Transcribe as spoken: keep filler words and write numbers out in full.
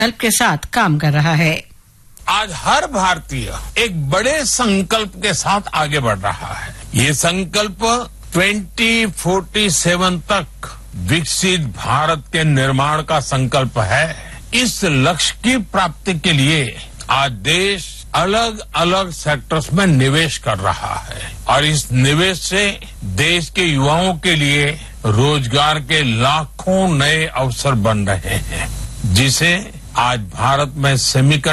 संकल्प के साथ काम कर रहा है। आज हर भारतीय एक बड़े संकल्प के साथ आगे बढ़ रहा है। ये संकल्प ट्वेंटी फोर्टी सेवन तक विकसित भारत के निर्माण का संकल्प है। इस लक्ष्य की प्राप्ति के लिए आज देश अलग अलग सेक्टर्स में निवेश कर रहा है और इस निवेश से देश के युवाओं के लिए रोजगार के लाखों नए अवसर बन रहे हैं, जिसे आज भारत में सेमीकंडक्टर